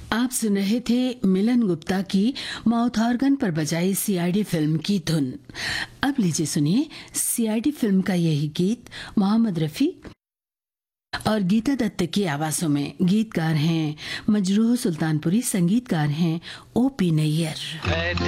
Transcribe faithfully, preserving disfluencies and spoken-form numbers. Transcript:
आप सुन रहे थे मिलन गुप्ता की माउथ ऑर्गन पर बजाई सीआईडी फिल्म की धुन। अब लीजिए सुनिए सीआईडी फिल्म का यही गीत मोहम्मद रफी और गीता दत्त की आवाजों में। गीतकार हैं मजरूह सुल्तानपुरी, संगीतकार हैं ओपी नैयर।